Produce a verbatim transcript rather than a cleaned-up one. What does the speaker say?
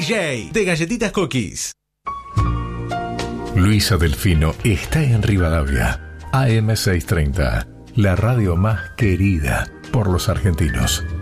J de Galletitas Cookies. Luisa Delfino está en Rivadavia. A M seiscientos treinta, la radio más querida por los argentinos.